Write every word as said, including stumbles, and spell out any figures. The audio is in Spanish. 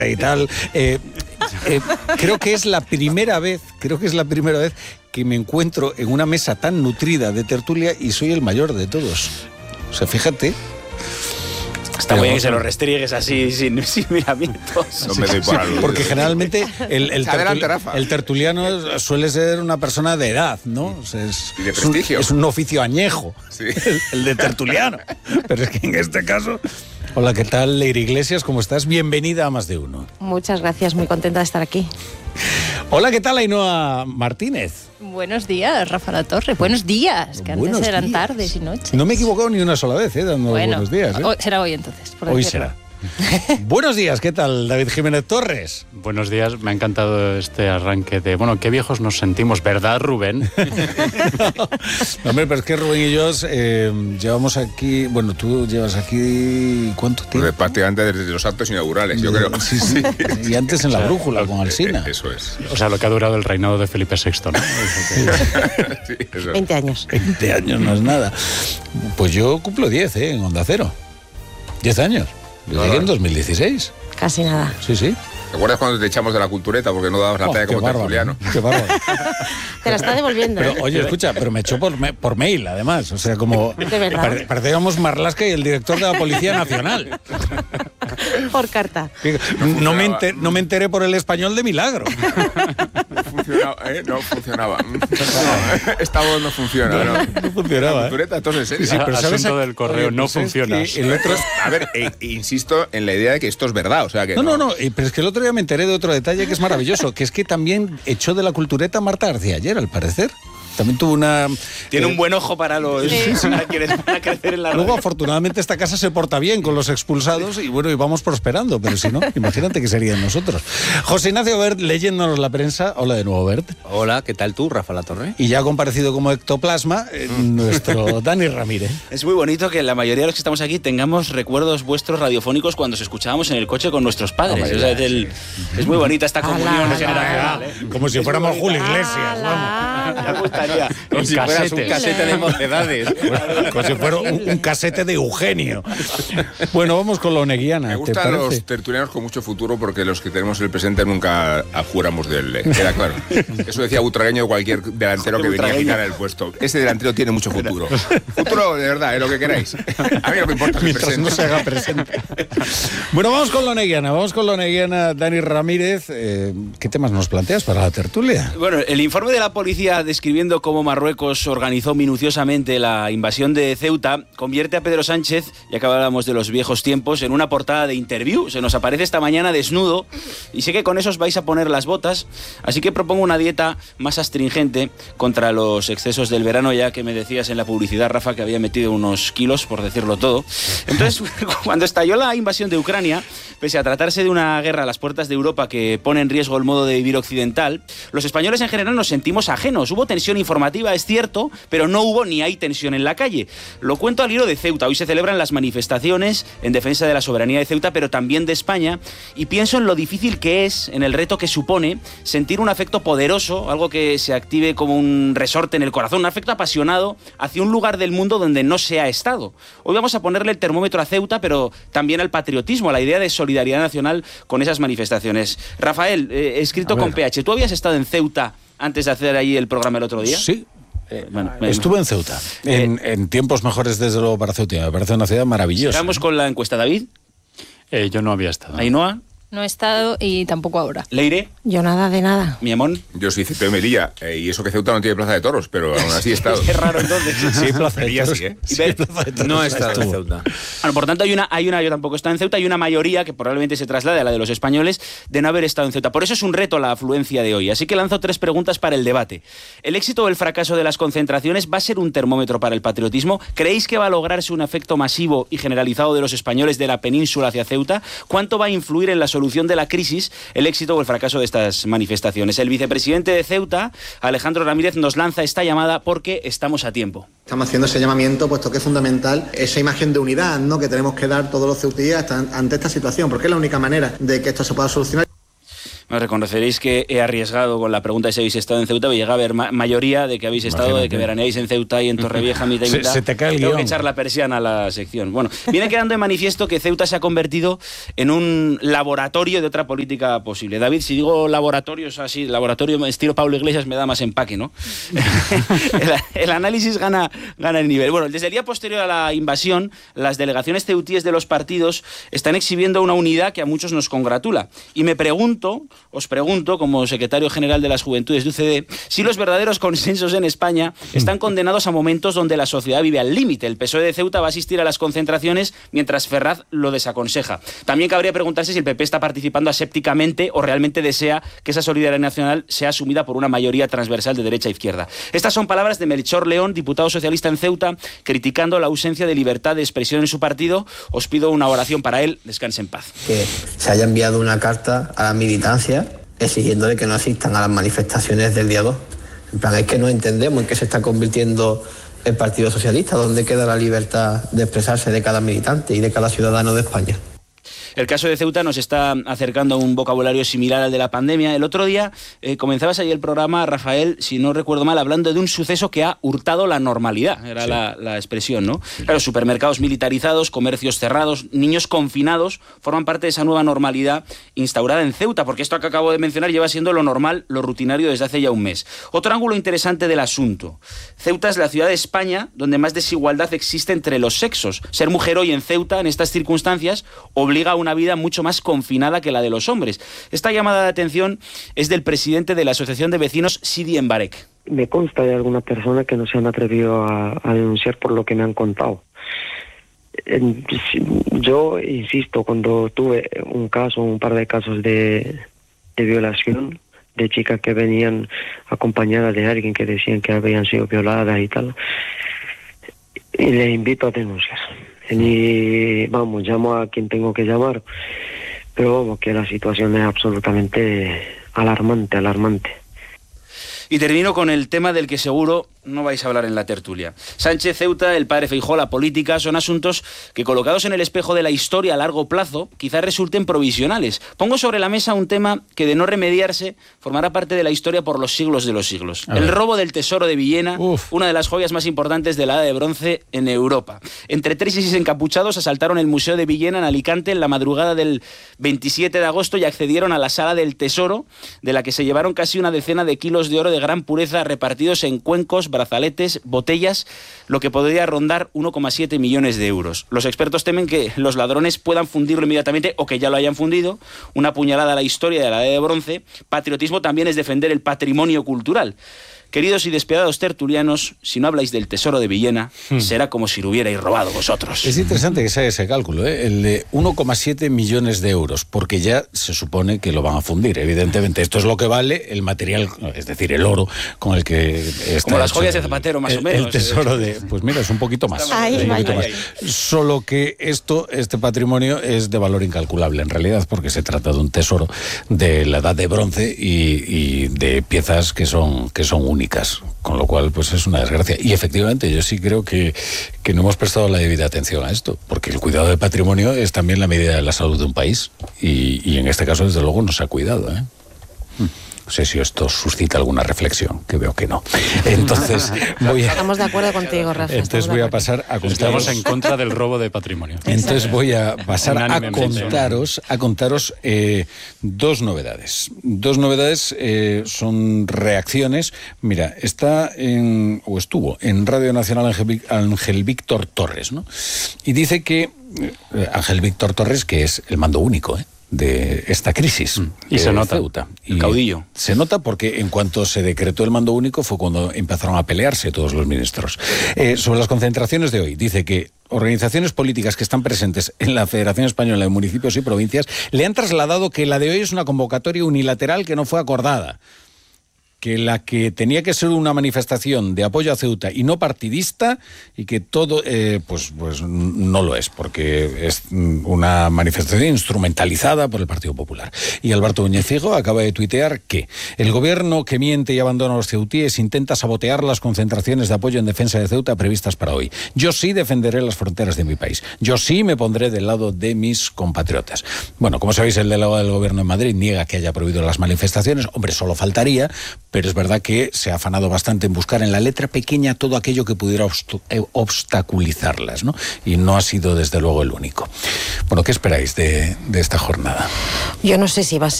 y tal. Eh, eh, creo que es la primera vez, creo que es la primera vez que me encuentro en una mesa tan nutrida de tertulia y soy el mayor de todos. O sea, fíjate. Está muy bien que se lo restriegues así, sin, sin miramientos. No me doy por algo. Porque generalmente el, el, Adelante, tertul- Rafa. el tertuliano suele ser una persona de edad, ¿no? O sea, es, Y de es un, prestigio. es un oficio añejo, Sí. el, el de tertuliano. Pero es que en este caso... Hola, ¿qué tal, Leire Iglesias? ¿Cómo estás? Bienvenida a Más de Uno. Muchas gracias, muy contenta de estar aquí. Hola, ¿qué tal, Ainhoa Martínez? Buenos días, Rafa La Torre. Buenos días, que Buenos antes eran días. tardes y noches. No me he equivocado ni una sola vez, ¿eh? Dando Bueno, buenos días. ¿eh? hoy- será hoy entonces. por Hoy decirlo. será. Buenos días, ¿qué tal, David Jiménez Torres? Buenos días, me ha encantado este arranque de, bueno, qué viejos nos sentimos, ¿verdad, Rubén? No, hombre, pero es que Rubén y yo eh, llevamos aquí, bueno, tú llevas aquí, ¿cuánto tiempo? Pues prácticamente desde los actos inaugurales, yo creo. Sí, sí. Y antes en La O sea, Brújula, con Eh, Alsina. Eso es. O sea, lo que ha durado el reinado de Felipe sexto, ¿no? Sí, eso es. veinte años. veinte años no es nada. Pues yo cumplo diez, ¿eh? En Onda Cero. diez años. Yo No, llegué no. en dos mil dieciséis. Casi nada. Sí, sí. ¿Te acuerdas cuando te echamos de la cultureta porque no dabas la Oh, talla qué como bárbaro, tertuliano? Qué bárbaro. Te la está devolviendo. Pero, ¿eh? oye, escucha, pero me echó por, me- por mail, además. O sea, como... ¿De verdad? pare- Parecíamos Marlaska y el director de la Policía Nacional. Por carta. No me, enter- no me enteré por El Español de milagro. No funcionaba, ¿eh? No funcionaba. No, esta voz no funciona, ¿no? No funcionaba, La ¿eh? cultureta, entonces, ¿eh? Sí, pero ¿sabes Asunto a- del correo, Oye, no pues es funciona. que el otro... A ver, e- e insisto en la idea de que esto es verdad, o sea que No, no, no, y- pero es que el otro día me enteré de otro detalle que es maravilloso, que es que también echó de la cultureta a Marta García ayer, al parecer. También tuvo una... Tiene eh, un buen ojo para los para quienes van a crecer en la Luego, radio. afortunadamente, esta casa se porta bien con los expulsados y bueno, y vamos prosperando, pero si no, imagínate que serían nosotros. José Ignacio Bert, leyéndonos la prensa. Hola de nuevo, Bert. Hola, ¿qué tal tú, Rafa La Torre? Y ya ha comparecido como ectoplasma eh, nuestro Dani Ramírez. Es muy bonito que la mayoría de los que estamos aquí tengamos recuerdos vuestros radiofónicos cuando os escuchábamos en el coche con nuestros padres. Hombre, O sea, es, el- es muy bonita esta comunión ala, generacional. ¿eh? Como si Es fuéramos muy Julio bonita. Iglesias, vamos. Ya gustaría. Como si fueras un casete de mocedades. Como si fuera un, un casete de Eugenio. Bueno, vamos con la oneguiana. me ¿te gustan parece? los tertulianos con mucho futuro porque los que tenemos el presente nunca juramos de él. ¿eh? Queda claro. Eso decía Butragueño cualquier delantero que venía a Butragueño. quitar el puesto. Ese delantero tiene mucho futuro. Futuro, de verdad, es lo que queráis. A mí no me importa el Mientras presente. no se haga presente. Bueno, vamos con la oneguiana. Vamos con la oneguiana, Dani Ramírez. Eh, ¿Qué temas nos planteas para la tertulia? Bueno, el informe de la policía describiendo cómo Marruecos organizó minuciosamente la invasión de Ceuta convierte a Pedro Sánchez, ya que hablábamos de los viejos tiempos, en una portada de Interview. Se nos aparece esta mañana desnudo y sé que con eso os vais a poner las botas, así que propongo una dieta más astringente contra los excesos del verano, ya que me decías en la publicidad, Rafa, que había metido unos kilos, por decirlo todo. Entonces, cuando estalló la invasión de Ucrania, pese a tratarse de una guerra a las puertas de Europa que pone en riesgo el modo de vivir occidental, los españoles en general nos sentimos ajenos. Hubo tensión informativa, es cierto, pero no hubo ni hay tensión en la calle. Lo cuento al hilo de Ceuta. Hoy se celebran las manifestaciones en defensa de la soberanía de Ceuta, pero también de España, y pienso en lo difícil que es, en el reto que supone, sentir un afecto poderoso, algo que se active como un resorte en el corazón, un afecto apasionado hacia un lugar del mundo donde no se ha estado. Hoy vamos a ponerle el termómetro a Ceuta, pero también al patriotismo, a la idea de solidaridad nacional con esas manifestaciones. Rafael, eh, escrito A ver. con P H, ¿tú habías estado en Ceuta antes de hacer ahí el programa el otro día? Sí. Eh, bueno, me- Estuve en Ceuta. En, en tiempos mejores, desde luego, para Ceuta. Me parece una ciudad maravillosa. Vamos con la encuesta, David. Eh, yo no había estado. Ainhoa, No he estado y tampoco ahora. Leire, Yo nada de nada. Miamón. Yo soy Cipe Melilla, eh, y eso que Ceuta no tiene plaza de toros, pero aún así he estado. Qué raro entonces. Sí, Plaza de Melilla Toros. sí, ¿eh? Y Sí, ver- Plaza de Toros No he estado en estuvo. Ceuta. Bueno, por tanto, hay una, hay una, yo tampoco he estado en Ceuta, hay una mayoría que probablemente se traslade a la de los españoles de no haber estado en Ceuta. Por eso es un reto la afluencia de hoy. Así que lanzo tres preguntas para el debate. ¿El éxito o el fracaso de las concentraciones va a ser un termómetro para el patriotismo? ¿Creéis que va a lograrse un efecto masivo y generalizado de los españoles de la península hacia Ceuta? ¿Cuánto va a influir en la solución de la crisis el éxito o el fracaso de estas manifestaciones? El vicepresidente de Ceuta, Alejandro Ramírez, nos lanza esta llamada porque estamos a tiempo. Estamos haciendo ese llamamiento, puesto que es fundamental esa imagen de unidad, ¿no?, que tenemos que dar todos los ceutíes ante esta situación, porque es la única manera de que esto se pueda solucionar. Me reconoceréis que he arriesgado con la pregunta de si habéis estado en Ceuta, me llega a haber ma mayoría de que habéis estado, Imagínate. de que veraneáis en Ceuta y en Torrevieja, mitad y se, mitad. Se te cae el Tengo guión. que echar la persiana a la sección. Bueno, viene quedando de manifiesto que Ceuta se ha convertido en un laboratorio de otra política posible. David, si digo laboratorios así, laboratorio estilo Pablo Iglesias, me da más empaque, ¿no? el, el análisis gana, gana el nivel. Bueno, desde el día posterior a la invasión, las delegaciones ceutíes de los partidos están exhibiendo una unidad que a muchos nos congratula. Y me pregunto, os pregunto, como secretario general de las Juventudes de U C D, si los verdaderos consensos en España están condenados a momentos donde la sociedad vive al límite. El P S O E de Ceuta va a asistir a las concentraciones mientras Ferraz lo desaconseja. También cabría preguntarse si el P P está participando asépticamente o realmente desea que esa solidaridad nacional sea asumida por una mayoría transversal de derecha a izquierda. Estas son palabras de Melchor León, diputado socialista en Ceuta, criticando la ausencia de libertad de expresión en su partido. Os pido una oración para él. Descanse en paz. Que se haya enviado una carta a la militancia exigiéndole que no asistan a las manifestaciones del día dos. En plan, es que no entendemos en qué se está convirtiendo el Partido Socialista, dónde queda la libertad de expresarse de cada militante y de cada ciudadano de España. El caso de Ceuta nos está acercando a un vocabulario similar al de la pandemia. El otro día eh, comenzabas ahí el programa, Rafael, si no recuerdo mal, hablando de un suceso que ha hurtado la normalidad, era sí. la, la expresión, ¿no? Sí. Claro, supermercados militarizados, comercios cerrados, niños confinados, forman parte de esa nueva normalidad instaurada en Ceuta, porque esto que acabo de mencionar lleva siendo lo normal, lo rutinario desde hace ya un mes. Otro ángulo interesante del asunto. Ceuta es la ciudad de España donde más desigualdad existe entre los sexos. Ser mujer hoy en Ceuta, en estas circunstancias, obliga a una vida mucho más confinada que la de los hombres. Esta llamada de atención es del presidente de la Asociación de Vecinos Sidi Embarek. Me consta de algunas personas que no se han atrevido a, a denunciar por lo que me han contado. Yo insisto, cuando tuve un caso, un par de casos de, de violación, de chicas que venían acompañadas de alguien que decían que habían sido violadas y tal, y les invito a denunciar. Y vamos, llamo a quien tengo que llamar, pero vamos, que la situación es absolutamente alarmante, alarmante. Y termino con el tema del que seguro no vais a hablar en la tertulia. Sánchez, Ceuta, el padre Feijóo, la política, son asuntos que colocados en el espejo de la historia a largo plazo quizás resulten provisionales. Pongo sobre la mesa un tema que de no remediarse formará parte de la historia por los siglos de los siglos. El robo del tesoro de Villena, Uf. una de las joyas más importantes de la Edad de Bronce en Europa. Entre tres y seis encapuchados asaltaron el Museo de Villena en Alicante en la madrugada del veintisiete de agosto y accedieron a la sala del tesoro, de la que se llevaron casi una decena de kilos de oro de gran pureza repartidos en cuencos, brazaletes, botellas, lo que podría rondar uno coma siete millones de euros. Los expertos temen que los ladrones puedan fundirlo inmediatamente o que ya lo hayan fundido. Una puñalada a la historia de la Edad de Bronce. Patriotismo también es defender el patrimonio cultural. Queridos y despiadados tertulianos, si no habláis del tesoro de Villena, hmm. será como si lo hubierais robado vosotros. Es interesante que se haga ese cálculo, ¿eh? El de uno coma siete millones de euros, porque ya se supone que lo van a fundir, evidentemente. Esto es lo que vale el material, es decir, el oro con el que está como las joyas el, de Zapatero, más el, o menos. El tesoro de... Pues mira, es un poquito más. Ay, un poquito ay, más. Ay. Solo que esto, este patrimonio es de valor incalculable en realidad, porque se trata de un tesoro de la Edad de Bronce y, y de piezas que son, que son únicas. Con lo cual, pues es una desgracia. Y efectivamente, yo sí creo que, que no hemos prestado la debida atención a esto, porque el cuidado del patrimonio es también la medida de la salud de un país. Y, y en este caso, desde luego, no se ha cuidado, ¿eh? No sé si esto suscita alguna reflexión, que veo que no. Entonces voy a... Estamos de acuerdo contigo, Rafa. Entonces voy a pasar a contaros... Estamos en contra del robo de patrimonio. Entonces voy a pasar a contaros, a contaros eh, dos novedades. Dos novedades eh, son reacciones. Mira, está en, o estuvo en Radio Nacional Ángel, Ángel Víctor Torres, ¿no? Y dice que eh, Ángel Víctor Torres, que es el mando único, ¿eh? de esta crisis. Mm. Y se nota. Ceuta. El caudillo. Se nota porque en cuanto se decretó el mando único fue cuando empezaron a pelearse todos los ministros. Eh, sobre las concentraciones de hoy, dice que organizaciones políticas que están presentes en la Federación Española de Municipios y Provincias le han trasladado que la de hoy es una convocatoria unilateral que no fue acordada. que la que tenía que ser una manifestación de apoyo a Ceuta y no partidista, y que todo, eh, pues, pues no lo es, porque es una manifestación instrumentalizada por el Partido Popular. Y Alberto Núñez Feijóo acaba de tuitear que el gobierno que miente y abandona a los ceutíes intenta sabotear las concentraciones de apoyo en defensa de Ceuta previstas para hoy. Yo sí defenderé las fronteras de mi país. Yo sí me pondré del lado de mis compatriotas. Bueno, como sabéis, el delegado del gobierno en Madrid niega que haya prohibido las manifestaciones. Hombre, solo faltaría, pero es verdad que se ha afanado bastante en buscar en la letra pequeña todo aquello que pudiera obstaculizarlas, ¿no? Y no ha sido, desde luego, el único. Bueno, ¿qué esperáis de, de esta jornada? Yo no sé si va a ser